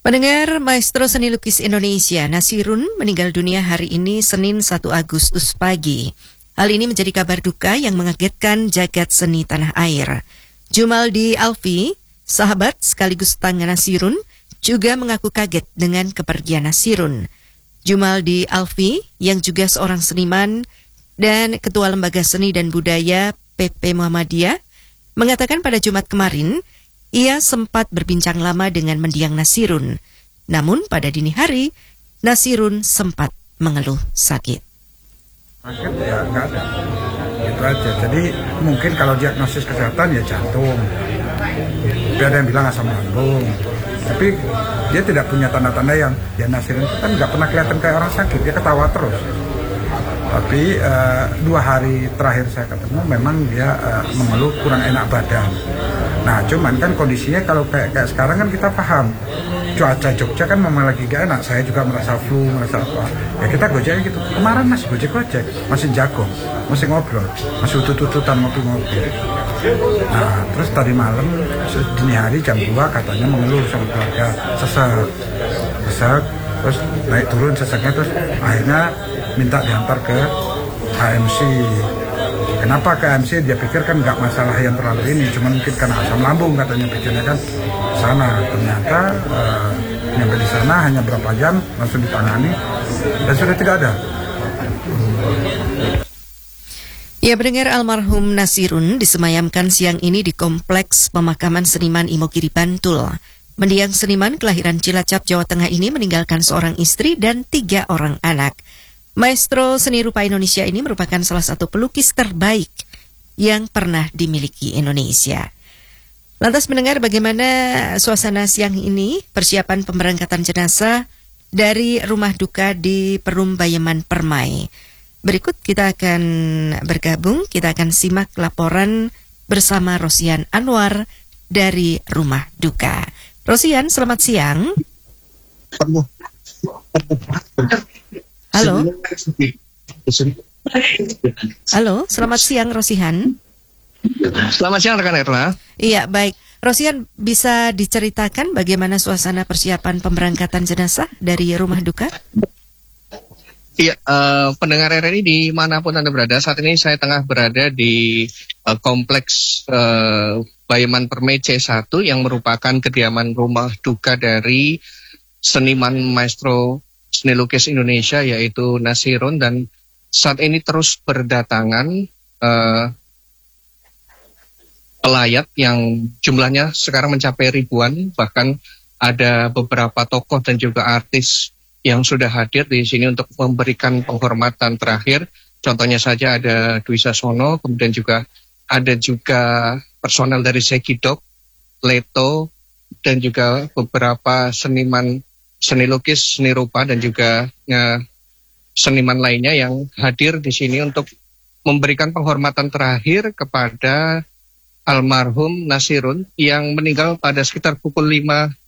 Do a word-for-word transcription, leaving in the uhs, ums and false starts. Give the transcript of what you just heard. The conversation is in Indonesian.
Pendengar, maestro seni lukis Indonesia Nasirun meninggal dunia hari ini Senin satu Agustus pagi. Hal ini menjadi kabar duka yang mengagetkan jagat seni tanah air. Jumaldi Alfi, sahabat sekaligus tetangga Nasirun, juga mengaku kaget dengan kepergian Nasirun. Jumaldi Alfi, yang juga seorang seniman dan Ketua Lembaga Seni dan Budaya P P Muhammadiyah, mengatakan pada Jumat kemarin, ia sempat berbincang lama dengan mendiang Nasirun. Namun pada dini hari, Nasirun sempat mengeluh sakit. Sakit ya nggak ada, gitu aja. Jadi mungkin kalau diagnosis kesehatan ya jantung. Tapi ada yang bilang asam lambung. Tapi dia tidak punya tanda-tanda yang ya Nasirun itu kan nggak pernah kelihatan kayak orang sakit, dia ketawa terus. Tapi uh, dua hari terakhir saya ketemu memang dia uh, mengeluh kurang enak badan. Nah cuman kan kondisinya kalau kayak, kayak sekarang kan kita paham cuaca Jogja kan memang lagi gak enak. Saya juga merasa flu, merasa apa. Ya kita gojek gitu. Kemarin masih gojek-gojek, masih jago, masih ngobrol, masih utut-ututan ngopi-ngopi. Nah terus tadi malam, dini hari jam dua katanya mengeluh sama keluarga, sesek, sesek, terus naik turun seseknya, terus akhirnya minta diantar ke K M C. Kenapa K M C? Dia pikir kan nggak masalah yang terlalu ini, cuma mungkin karena asam lambung katanya pikirnya kan sana. Ternyata uh, nyampe di sana hanya berapa jam langsung ditangani dan sudah tidak ada. Ya, pendengar, almarhum Nasirun disemayamkan siang ini di Kompleks Pemakaman Seniman Imogiri Bantul. Mendiang seniman kelahiran Cilacap, Jawa Tengah ini meninggalkan seorang istri dan tiga orang anak. Maestro seni rupa Indonesia ini merupakan salah satu pelukis terbaik yang pernah dimiliki Indonesia. Lantas mendengar bagaimana suasana siang ini, persiapan pemberangkatan jenazah dari rumah duka di Perum Bayeman Permai. Berikut kita akan bergabung, kita akan simak laporan bersama Rosian Anwar dari rumah duka. Rosian, selamat siang. Halo. Halo, selamat siang Rosihan. Selamat siang rekan Erla. Iya, baik. Rosihan, bisa diceritakan bagaimana suasana persiapan pemberangkatan jenazah dari rumah duka? Iya, uh, pendengar R R I dimanapun Anda berada, saat ini saya tengah berada di uh, Kompleks uh, Bayeman Permai C satu yang merupakan kediaman rumah duka dari seniman maestro seni lukis Indonesia yaitu Nasirun, dan saat ini terus berdatangan uh, pelayat yang jumlahnya sekarang mencapai ribuan, bahkan ada beberapa tokoh dan juga artis yang sudah hadir di sini untuk memberikan penghormatan terakhir. Contohnya saja ada Dwi Sasono, kemudian juga ada juga personel dari Sekidok, Leto, dan juga beberapa seniman seni lukis, seni rupa, dan juga ya, seniman lainnya yang hadir di sini untuk memberikan penghormatan terakhir kepada almarhum Nasirun yang meninggal pada sekitar pukul lima